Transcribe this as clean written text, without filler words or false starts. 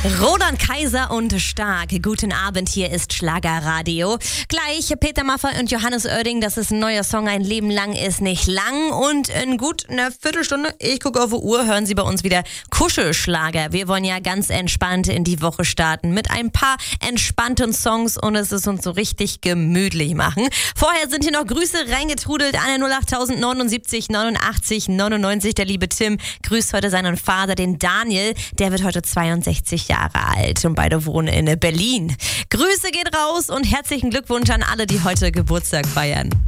Roland Kaiser und Stark. Guten Abend, hier ist Schlagerradio. Gleich Peter Maffay und Johannes Oerding, das ist ein neuer Song, ein Leben lang ist nicht lang. Und in gut einer Viertelstunde, ich gucke auf die Uhr, hören Sie bei uns wieder Kuschelschlager. Wir wollen ja ganz entspannt in die Woche starten mit ein paar entspannten Songs und es ist uns so richtig gemütlich machen. Vorher sind hier noch Grüße reingetrudelt an der 08000 79 89 99. Der liebe Tim grüßt heute seinen Vater, den Daniel. Der wird heute 62 Jahre alt und beide wohnen in Berlin. Grüße geht raus und herzlichen Glückwunsch an alle, die heute Geburtstag feiern.